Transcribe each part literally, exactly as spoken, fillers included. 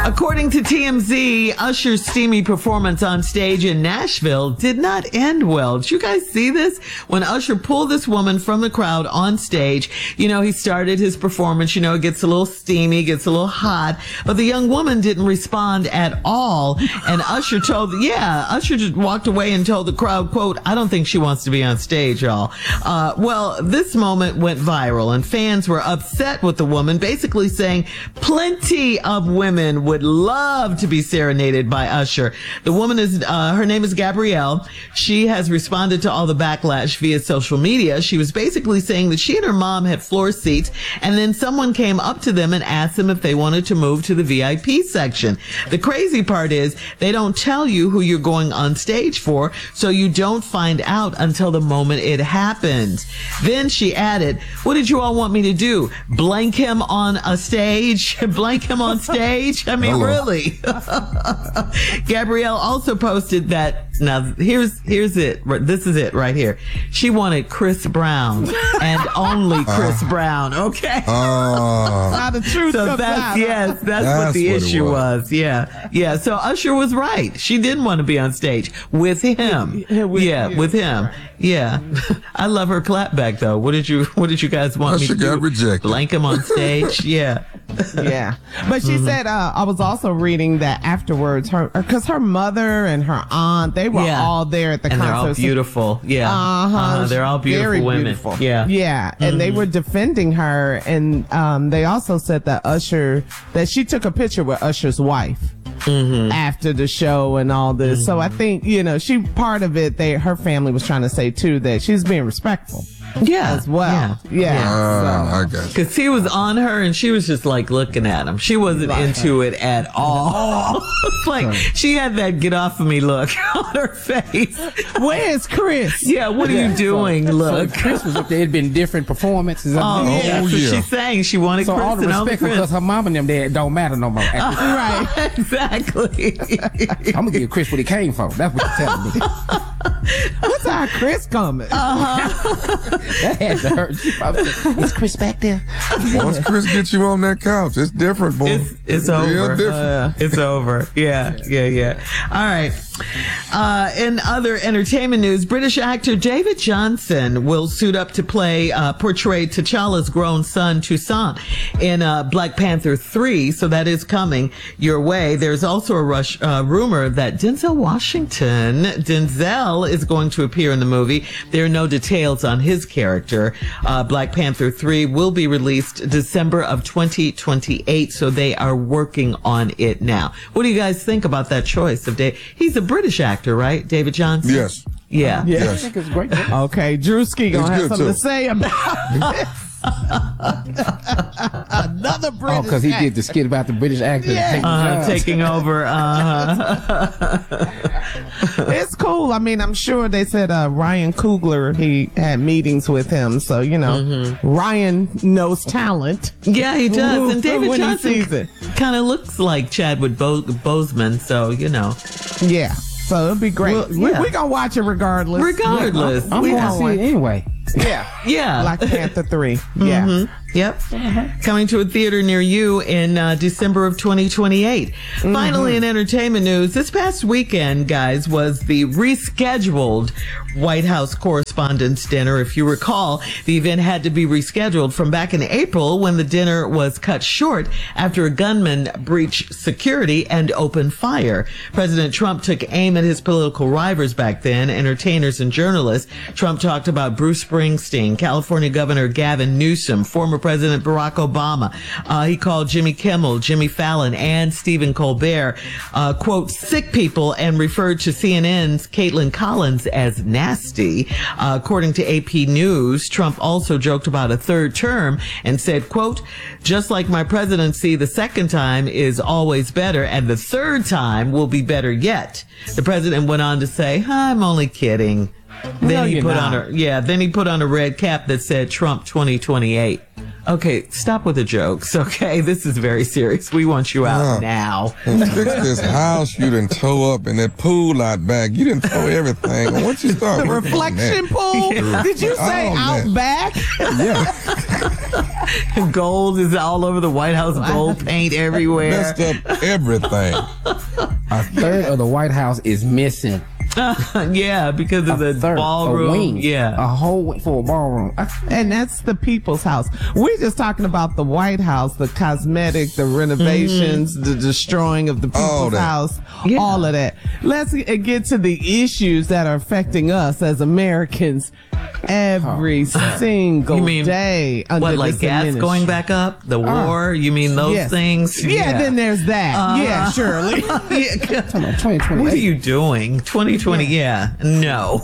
According to T M Z, Usher's steamy performance on stage in Nashville did not end well. Did you guys see this? When Usher pulled this woman from the crowd on stage, you know, he started his performance, you know, it gets a little steamy, gets a little hot, but the young woman didn't respond at all. And Usher told, yeah, Usher just walked away and told the crowd, quote, I don't think she wants to be on stage, y'all. Uh, well, this moment went viral and fans were upset with the woman, basically saying plenty of women would love to be serenaded by Usher. The woman is, uh, her name is Gabrielle. She has responded to all the backlash via social media. She was basically saying that she and her mom had floor seats, and then someone came up to them and asked them if they wanted to move to the V I P section. The crazy part is they don't tell you who you're going on stage for, so you don't find out until the moment it happens. Then she added, what did you all want me to do? Blank him on a stage? Blank him on stage? I mean, Hello. Really? Gabrielle also posted that, now here's, here's it. This is it right here. She wanted Chris Brown and only Chris uh, Brown. Okay. Uh, Now the truth so comes that's, out. yes, that's, That's what the what it issue was. was. Yeah. Yeah. So Usher was right. She didn't want to be on stage with him. Yeah, with yeah, him. with him. Yeah. I love her clapback though. What did you, what did you guys want Usher me to got do? rejected. Blank him on stage? Yeah. Yeah. But she Mm-hmm. said, uh, I was also reading that afterwards, her, because her mother and her aunt, they were Yeah. all there at the And concert. they're all beautiful. Yeah. Uh-huh. Uh-huh. They're all beautiful Very women. beautiful. Yeah. Yeah. And Mm-hmm. they were defending her. And, um, they also said that Usher, that she took a picture with Usher's wife. Mm-hmm. After the show and all this. Mm-hmm. So I think, you know, she, part of it, they, her family was trying to say too, that she's being respectful. Yeah. As well. Yeah. Yeah. Uh, so. I got you. Cause he was on her and she was just like looking at him. She wasn't Right. into it at all. It's like she had that get off of me look on her face. Where's Chris? Yeah, what are you doing? Look. So Chris was up there. It had been different performances. Oh, Oh, yeah, that's what yeah. she's saying. She wanted so Chris all the and only respect Chris. because her mom and them there don't matter no more. Right. Exactly. I'm gonna give Chris what he came for. That's what you're telling me. What's our Chris coming? That had to hurt. She probably said, is Chris back there? Once Chris gets you on that couch, it's different, boy. It's, it's Real over. different. Uh, it's over. Yeah, yeah, yeah. All right. Uh, in other entertainment news, British actor David Johnson will suit up to play, uh, portray T'Challa's grown son, Toussaint, in uh, Black Panther three. So that is coming your way. There's also a rush, uh, rumor that Denzel Washington, Denzel, is going to appear in the movie. There are no details on his character. Uh, Black Panther three will be released December of twenty twenty-eight. So they are working on it now. What do you guys think about that choice of Dave? He's a British actor, right? David Johnson? Yes. Yeah. I Yes. think it's great. Okay, Drewski gonna He's have good, something too. to say about this. Another British Oh, because he actor. did the skit about the British actor Yeah. taking Uh, jobs. taking over. Uh, It's cool. I mean, I'm sure they said uh, Ryan Coogler, he had meetings with him. So, you know, Mm-hmm. Ryan knows talent. yeah, he does. And David When he sees Johnson it. kind of looks like Chadwick Bo- Boseman. So, you know, Yeah. So it'll be great. Well, We're yeah. we going to watch it regardless. regardless. I'm we going to have- see it anyway. Yeah. yeah. Black Panther three. Yeah. Mhm. Yep. Coming to a theater near you in uh, December of twenty twenty-eight. Mm-hmm. Finally, in entertainment news, this past weekend, guys, was the rescheduled White House Correspondents' Dinner. If you recall, the event had to be rescheduled from back in April when the dinner was cut short after a gunman breached security and opened fire. President Trump took aim at his political rivals back then, entertainers and journalists. Trump talked about Bruce Springsteen, California Governor Gavin Newsom, former President Barack Obama. Uh, he called Jimmy Kimmel, Jimmy Fallon, and Stephen Colbert, uh, quote, sick people, and referred to C N N's Caitlin Collins as nasty. Uh, according to A P News, Trump also joked about a third term and said, quote, just like my presidency, the second time is always better, and the third time will be better yet. The president went on to say, I'm only kidding. Then No, he you're put not. on a yeah. Then he put on a red cap that said Trump twenty twenty-eight. Okay, stop with the jokes. Okay, this is very serious. We want you out Yeah. now. And fix this house you didn't tow up and that pool lot back. You didn't tow everything. Once you start The working on reflection that, pool? Did you say Oh, out man. back? Yeah. Gold is all over the White House, gold paint everywhere. Messed up everything. A third of the White House is missing. Yeah, because of A the third, ballroom. a wing, Yeah. a whole wing for a ballroom. I- And that's the people's house. We're just talking about the White House, the cosmetic, the renovations, the destroying of the All people's that. house, Yeah. all of that. Let's g- get to the issues that are affecting us as Americans every single You mean, day. Under What, like this gas administration. going back up? The war? You mean those Yes. things? Yeah, then there's that. Uh, yeah, Shirley. Yeah. Come on, twenty What are twenty-eight. you doing? twenty twenty, yeah. No.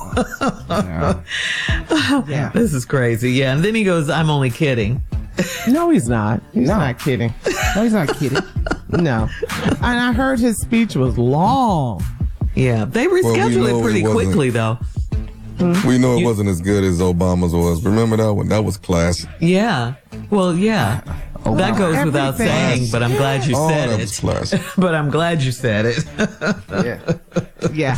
Yeah. This is crazy. Yeah. And then he goes, I'm only kidding. No, he's not. He's No. not kidding. No, he's not kidding. No. And I heard his speech was long. Yeah. They we rescheduled know it pretty it wasn't. quickly, though. We know it You- wasn't as good as Obama's was. Remember that one? That was classic. Yeah. Well, yeah. That goes without Everything. saying, but I'm glad you Oh, said that was it. classic. But I'm glad you said it. Yeah. Yeah.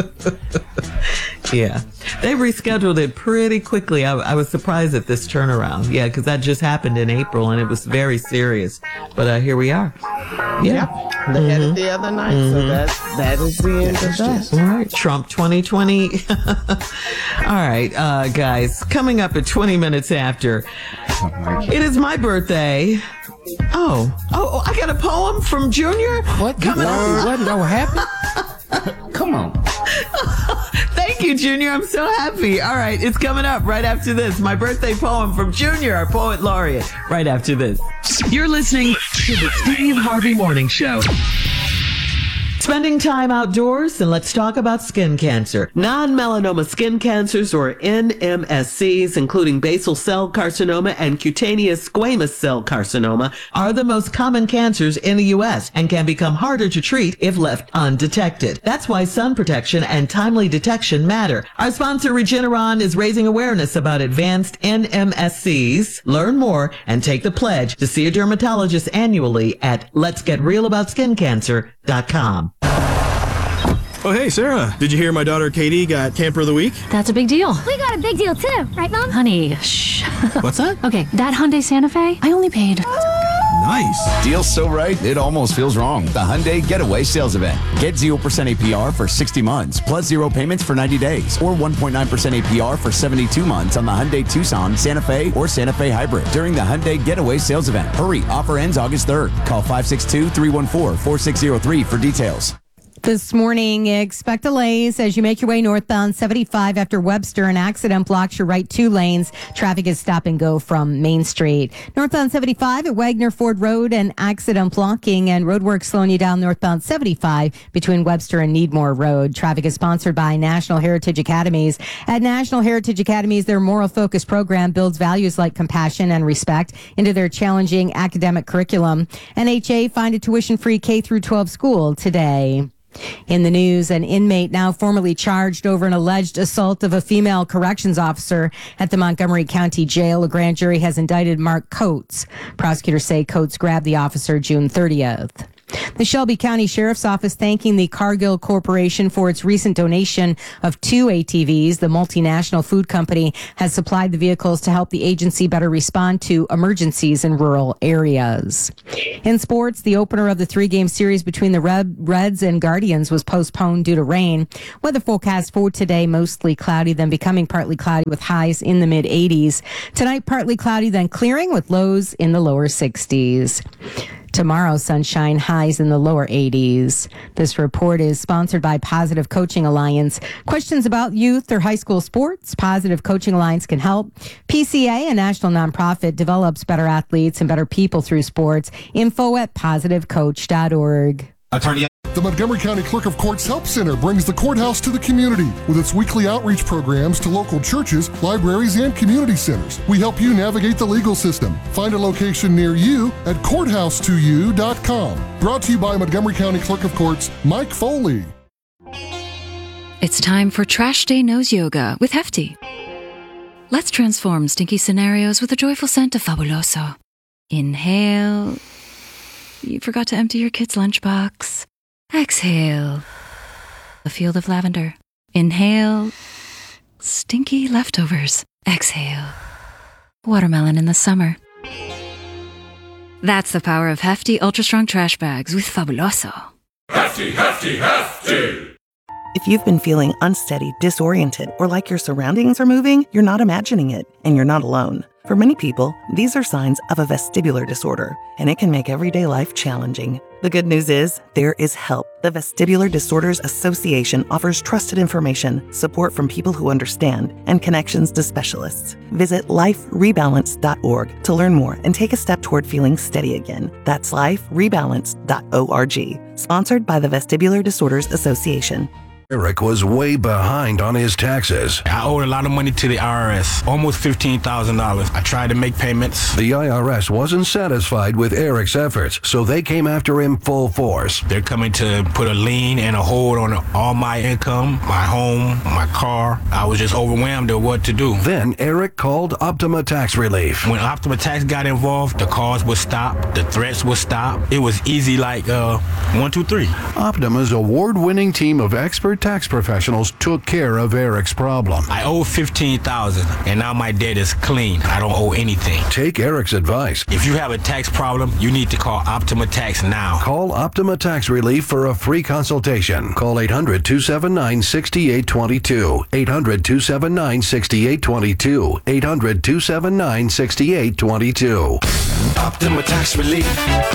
Yeah. They rescheduled it pretty quickly. I, I was surprised at this turnaround. Yeah, because that just happened in April and it was very serious. But uh, here we are. Yeah. They had it the other night, so that that is the end of that. All right. Trump twenty twenty. All right, uh, guys. Coming up at twenty minutes after, it is my birthday. Oh, oh, I got a poem from Junior. What? Coming up. What? That what happened? Come on. Thank you, Junior. I'm so happy. All right, it's coming up right after this. My birthday poem from Junior, our poet laureate, right after this. You're listening to the Steve Harvey Morning Show. Spending time outdoors, and let's talk about skin cancer. Non-melanoma skin cancers, or N M S Cs, including basal cell carcinoma and cutaneous squamous cell carcinoma, are the most common cancers in the U S and can become harder to treat if left undetected. That's why sun protection and timely detection matter. Our sponsor, Regeneron, is raising awareness about advanced N M S Cs. Learn more and take the pledge to see a dermatologist annually at lets get real about skin cancer dot com. Oh, hey, Sarah. Did you hear my daughter Katie got Camper of the Week? That's a big deal. We got a big deal too, right, Mom? Honey, shh. What's that? Okay, that Hyundai Santa Fe, I only paid. Nice. Deal's so right, it almost feels wrong. The Hyundai Getaway Sales Event. Get zero percent A P R for sixty months, plus zero payments for ninety days, or one point nine percent A P R for seventy-two months on the Hyundai Tucson, Santa Fe, or Santa Fe Hybrid during the Hyundai Getaway Sales Event. Hurry, offer ends August third. Call five six two, three one four, four six zero three for details. This morning, expect delays as you make your way northbound seventy-five after Webster. An accident blocks your right two lanes. Traffic is stop and go from Main Street. Northbound seventy-five at Wagner Ford Road, an accident blocking and roadwork slowing you down northbound seventy-five between Webster and Needmore Road. Traffic is sponsored by National Heritage Academies. At National Heritage Academies, their moral focus program builds values like compassion and respect into their challenging academic curriculum. N H A find a tuition-free K through twelve school today. In the news, an inmate now formally charged over an alleged assault of a female corrections officer at the Montgomery County Jail. A grand jury has indicted Mark Coates. Prosecutors say Coates grabbed the officer June thirtieth. The Shelby County Sheriff's Office thanking the Cargill Corporation for its recent donation of two A T Vs. The multinational food company has supplied the vehicles to help the agency better respond to emergencies in rural areas. In sports, the opener of the three-game series between the Red, Reds and Guardians was postponed due to rain. Weather forecast for today, mostly cloudy, then becoming partly cloudy with highs in the mid eighties. Tonight, partly cloudy, then clearing with lows in the lower sixties. Tomorrow, sunshine, highs in the lower eighties. This report is sponsored by Positive Coaching Alliance. Questions about youth or high school sports? Positive Coaching Alliance can help. P C A, a national nonprofit, develops better athletes and better people through sports. Info at positive coach dot org. Attorney. The Montgomery County Clerk of Courts Help Center brings the courthouse to the community with its weekly outreach programs to local churches, libraries, and community centers. We help you navigate the legal system. Find a location near you at courthouse to you dot com. Brought to you by Montgomery County Clerk of Courts, Mike Foley. It's time for Trash Day Nose Yoga with Hefty. Let's transform stinky scenarios with a joyful scent of Fabuloso. Inhale. You forgot to empty your kid's lunchbox. Exhale. A field of lavender. Inhale. Stinky leftovers. Exhale. Watermelon in the summer. That's the power of hefty, ultra-strong trash bags with Fabuloso. Hefty, hefty, hefty! If you've been feeling unsteady, disoriented, or like your surroundings are moving, you're not imagining it, and you're not alone. For many people, these are signs of a vestibular disorder, and it can make everyday life challenging. The good news is, there is help. The Vestibular Disorders Association offers trusted information, support from people who understand, and connections to specialists. Visit life rebalance dot org to learn more and take a step toward feeling steady again. That's life rebalance dot org. Sponsored by the Vestibular Disorders Association. Eric was way behind on his taxes. I owed a lot of money to the I R S, almost fifteen thousand dollars. I tried to make payments. The I R S wasn't satisfied with Eric's efforts, so they came after him full force. They're coming to put a lien and a hold on all my income, my home, my car. I was just overwhelmed at what to do. Then Eric called Optima Tax Relief. When Optima Tax got involved, the calls would stop, the threats would stop. It was easy like uh, one, two, three. Optima's award-winning team of expert tax professionals took care of Eric's problem. I owe fifteen thousand dollars, and now my debt is clean. I don't owe anything. Take Eric's advice. If you have a tax problem, you need to call Optima Tax now. Call Optima Tax Relief for a free consultation. Call eight hundred, two seven nine, six eight two two. eight hundred, two seven nine, six eight two two. eight hundred, two seven nine, six eight two two. Optima Tax Relief.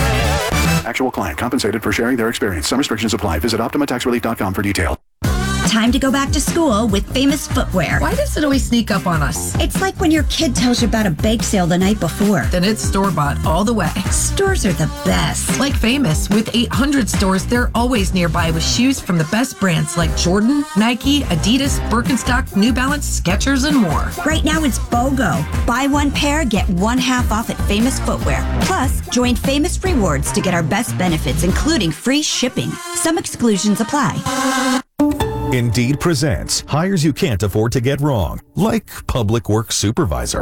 Actual client compensated for sharing their experience. Some restrictions apply. Visit optima tax relief dot com for details. Time to go back to school with Famous Footwear. Why does it always sneak up on us? It's like when your kid tells you about a bake sale the night before. Then it's store-bought all the way. Stores are the best. Like Famous, with eight hundred stores, they're always nearby with shoes from the best brands like Jordan, Nike, Adidas, Birkenstock, New Balance, Skechers, and more. Right now it's BOGO. Buy one pair, get one half off at Famous Footwear. Plus, join Famous Rewards to get our best benefits, including free shipping. Some exclusions apply. Indeed presents hires you can't afford to get wrong, like public works supervisor.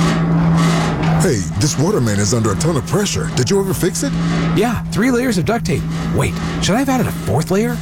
Hey, this waterman is under a ton of pressure. Did you ever fix it? Yeah, three layers of duct tape. Wait, should I have added a fourth layer?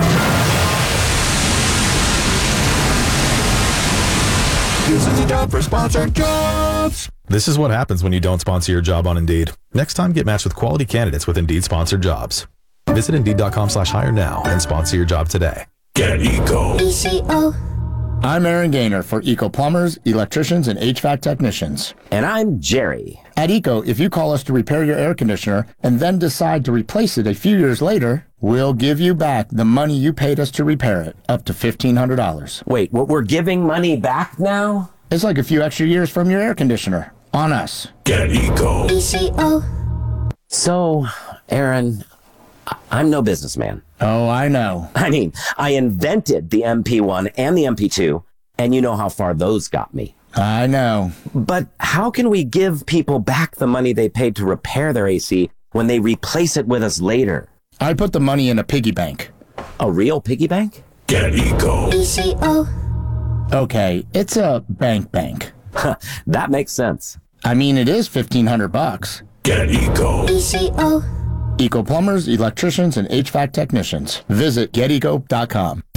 This is a job for sponsored jobs. This is what happens when you don't sponsor your job on Indeed. Next time, get matched with quality candidates with Indeed sponsored jobs. Visit Indeed.com slash hire now and sponsor your job today. Get Eco. E C O. I'm Aaron Gaynor for Eco Plumbers, Electricians, and H V A C Technicians. And I'm Jerry. At Eco, if you call us to repair your air conditioner and then decide to replace it a few years later, we'll give you back the money you paid us to repair it, up to fifteen hundred dollars. Wait, what, we're giving money back now? It's like a few extra years from your air conditioner. On us. Get Eco. E C O. So, Aaron, I'm no businessman. Oh, I know. I mean, I invented the M P one and the M P two, and you know how far those got me. I know. But how can we give people back the money they paid to repair their A C when they replace it with us later? I put the money in a piggy bank. A real piggy bank? Get Eco. E C O. Okay, it's a bank bank. That makes sense. I mean, it is fifteen hundred bucks. Get Eco. E C O. Eco Plumbers, Electricians, and H V A C Technicians. Visit get eco dot com.